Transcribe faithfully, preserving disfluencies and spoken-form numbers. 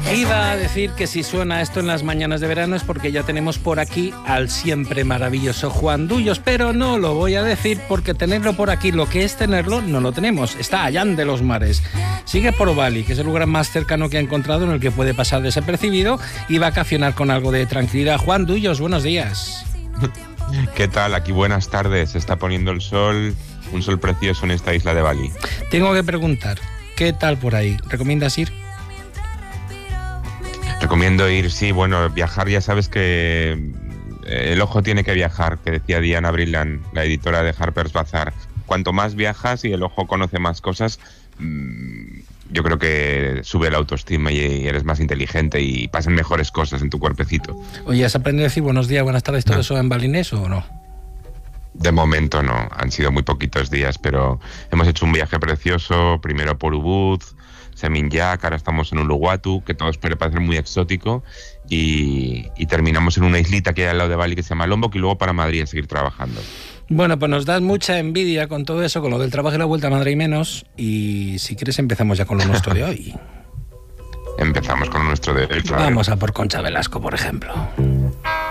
Iba a decir que si suena esto en las mañanas de verano es porque ya tenemos por aquí al siempre maravilloso Juan Dullos, pero no lo voy a decir porque tenerlo por aquí, lo que es tenerlo, no lo tenemos. Está allá de los mares. Sigue por Bali, que es el lugar más cercano que ha encontrado en el que puede pasar desapercibido y vacacionar con algo de tranquilidad. Juan Dullos, buenos días. ¿Qué tal? Aquí buenas tardes. Se está poniendo el sol, un sol precioso en esta isla de Bali. Tengo que preguntar, ¿qué tal por ahí? ¿Recomiendas ir? Recomiendo ir, sí, bueno, viajar, ya sabes que el ojo tiene que viajar, que decía Diana Brilland, la editora de Harper's Bazaar. Cuanto más viajas y el ojo conoce más cosas, yo creo que sube la autoestima y eres más inteligente y pasan mejores cosas en tu cuerpecito. Oye, ¿has aprendido a decir buenos días, buenas tardes, todo no. eso en balinés o no? De momento no, han sido muy poquitos días, pero hemos hecho un viaje precioso, primero por Ubud, Seminyak, ahora estamos en Uluwatu, que todo puede parecer muy exótico, y, y terminamos en una islita que hay al lado de Bali que se llama Lombok y luego para Madrid a seguir trabajando. Bueno, pues nos das mucha envidia con todo eso, con lo del trabajo y la vuelta a Madrid y menos, y si quieres empezamos ya con lo nuestro de hoy. Empezamos con lo nuestro de hoy, claro. Vamos a por Concha Velasco, por ejemplo.